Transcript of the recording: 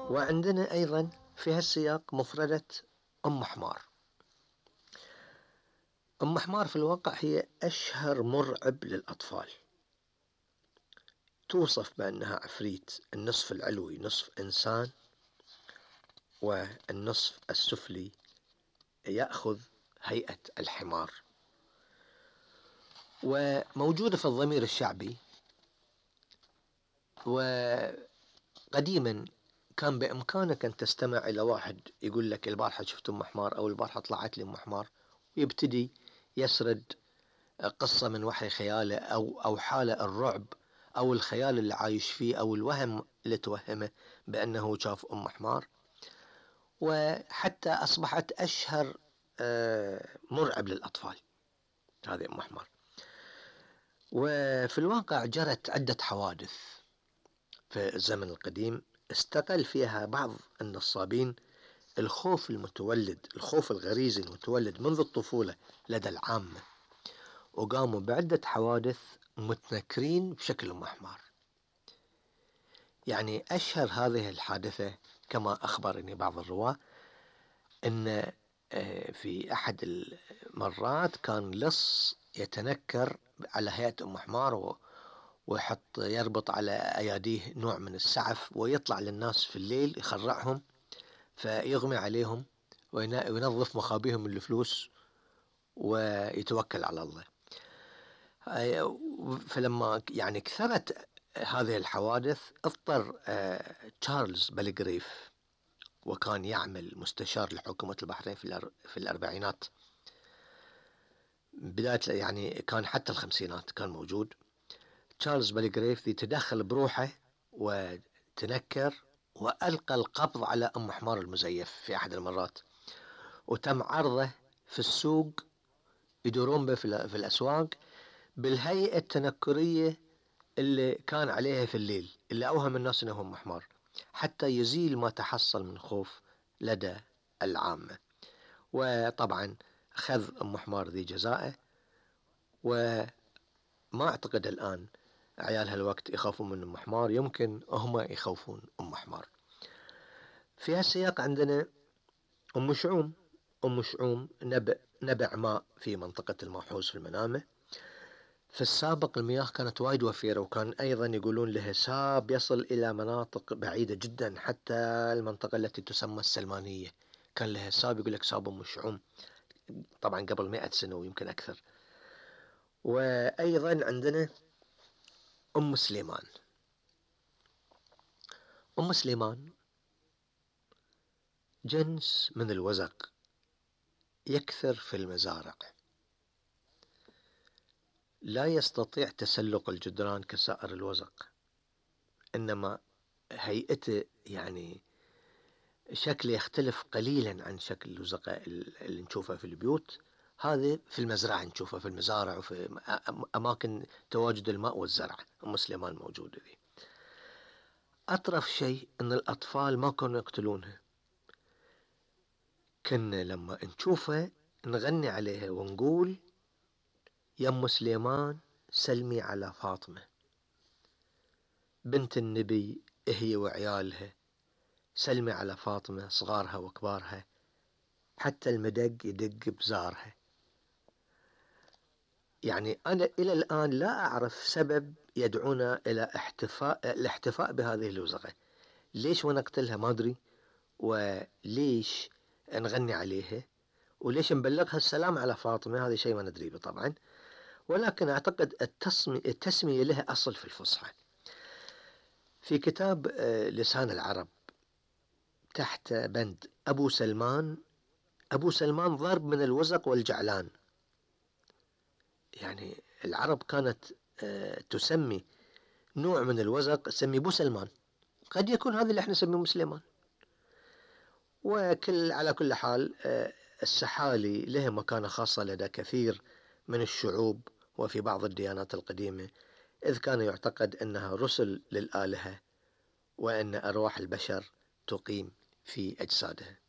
وعندنا أيضا في هالسياق مفردة أم حمار. أم حمار في الواقع هي أشهر مرعب للأطفال، توصف بأنها عفريت النصف العلوي نصف إنسان، والنصف السفلي يأخذ هيئة الحمار، وموجودة في الضمير الشعبي. وقديما كان بإمكانك أن تستمع إلى واحد يقول لك البارحة شفت أم حمار، أو البارحة طلعت لي أم حمار، ويبتدي يسرد قصة من وحي خياله أو حالة الرعب أو الخيال اللي عايش فيه أو الوهم اللي توهمه بأنه شاف أم حمار. وحتى أصبحت أشهر مرعب للأطفال هذه أم حمار. وفي الواقع جرت عدة حوادث في الزمن القديم استقل فيها بعض النصابين الخوف المتولد، الخوف الغريزي المتولد منذ الطفولة لدى العامة، وقاموا بعدة حوادث متنكرين بشكل أم حمار. يعني أشهر هذه الحادثة كما أخبرني بعض الرواة أن في أحد المرات كان لص يتنكر على هيئة أم حمار ويحط يربط على أياديه نوع من السعف ويطلع للناس في الليل يخرعهم فيغمي عليهم وينظف مخابيهم من الفلوس ويتوكل على الله. فلما يعني كثرت هذه الحوادث اضطر تشارلز بلغريف، وكان يعمل مستشار لحكومة البحرين في الأربعينات، بداية يعني كان حتى الخمسينات كان موجود. تشارلز بلغريف يتدخل بروحه وتنكر وألقى القبض على أم حمار المزيف في أحد المرات، وتم عرضه في السوق، يدورون به في الأسواق بالهيئة التنكرية اللي كان عليها في الليل، اللي أوهم الناس أنه أم حمار، حتى يزيل ما تحصل من خوف لدى العامة. وطبعا أخذ أم حمار ذي جزائه، وما أعتقد الآن عيال هالوقت يخافون من أم حمار، يمكن هم يخوفون أم حمار. في هالسياق عندنا أم شعوم. أم شعوم نبع ماء في منطقة الماحوز في المنامة. في السابق المياه كانت وايد وفيرة، وكان أيضا يقولون له ساب يصل إلى مناطق بعيدة جدا، حتى المنطقة التي تسمى السلمانية كان لها ساب، يقول لك ساب أم شعوم، طبعا قبل 100 سنة ويمكن أكثر. وأيضا عندنا أم سليمان. أم سليمان جنس من الوزغ يكثر في المزارع، لا يستطيع تسلق الجدران كسائر الوزغ، إنما هيئته يعني شكل يختلف قليلا عن شكل الوزغاء اللي نشوفها في البيوت. هذه في المزرعة نشوفها في المزارع وفي أماكن تواجد الماء والزرع. أم سليمان موجودة ذي. أطرف شيء أن الأطفال ما كانوا يقتلونها، كنا لما نشوفها نغني عليها ونقول يا أم سليمان سلمي على فاطمة بنت النبي هي وعيالها، سلمي على فاطمة صغارها وكبارها، حتى المدق يدق بزارها. يعني أنا إلى الآن لا أعرف سبب يدعونا إلى الاحتفاء بهذه الوزغة. ليش ونقتلها ما أدري، وليش نغني عليها، وليش نبلغها السلام على فاطمة، هذا شيء ما ندري به طبعا. ولكن أعتقد التسمية لها أصل في الفصحى. في كتاب لسان العرب تحت بند أبو سلمان ضرب من الوزغ والجعلان. يعني العرب كانت تسمي نوع من الوزغ تسمي بو سلمان، قد يكون هذا اللي احنا نسميه مسلمان. على كل حال السحالي له مكانة خاصة لدى كثير من الشعوب وفي بعض الديانات القديمة، إذ كان يعتقد أنها رسل للآلهة وأن أرواح البشر تقيم في أجسادها.